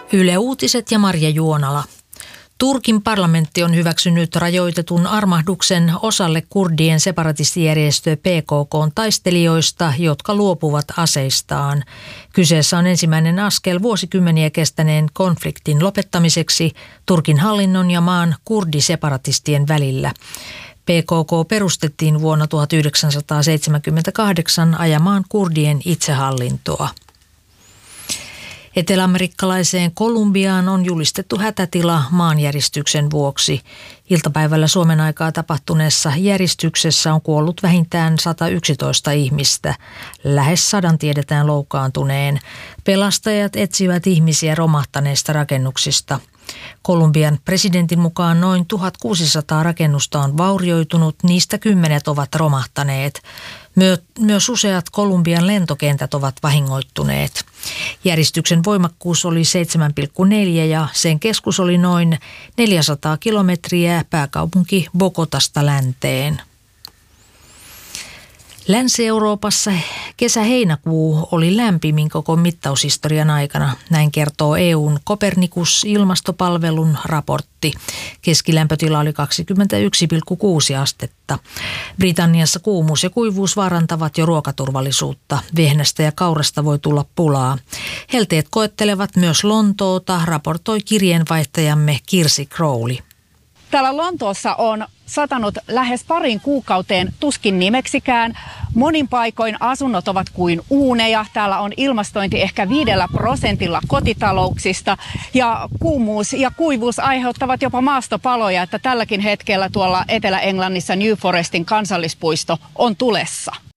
Yle Uutiset ja Marja Juonala. Turkin parlamentti on hyväksynyt rajoitetun armahduksen osalle kurdien separatistijärjestö PKK:n taistelijoista, jotka luopuvat aseistaan. Kyseessä on ensimmäinen askel vuosikymmeniä kestäneen konfliktin lopettamiseksi Turkin hallinnon ja maan kurdiseparatistien välillä. PKK perustettiin vuonna 1978 ajamaan kurdien itsehallintoa. Eteläamerikkalaiseen Kolumbiaan on julistettu hätätila maanjäristyksen vuoksi. Iltapäivällä Suomen aikaa tapahtuneessa järjestyksessä on kuollut vähintään 111 ihmistä. Lähes 100 tiedetään loukkaantuneen. Pelastajat etsivät ihmisiä romahtaneista rakennuksista. Kolumbian presidentin mukaan noin 1600 rakennusta on vaurioitunut, niistä 10 ovat romahtaneet. Myös useat Kolumbian lentokentät ovat vahingoittuneet. Järjestyksen voimakkuus oli 7,4 ja sen keskus oli noin 400 kilometriä pääkaupunki Bogotasta länteen. Länsi-Euroopassa kesä-heinäkuu oli lämpimin koko mittaushistorian aikana. Näin kertoo EUn Copernicus-ilmastopalvelun raportti. Keskilämpötila oli 21,6 astetta. Britanniassa kuumuus ja kuivuus vaarantavat jo ruokaturvallisuutta. Vehnästä ja kaurasta voi tulla pulaa. Helteet koettelevat myös Lontoota, raportoi kirjeenvaihtajamme Kirsi Crowley. Täällä Lontoossa on satanut lähes parin kuukauteen tuskin nimeksikään. Monin paikoin asunnot ovat kuin uuneja. Täällä on ilmastointi ehkä 5% kotitalouksista. Ja kuumuus ja kuivuus aiheuttavat jopa maastopaloja, että tälläkin hetkellä tuolla Etelä-Englannissa New Forestin kansallispuisto on tulessa.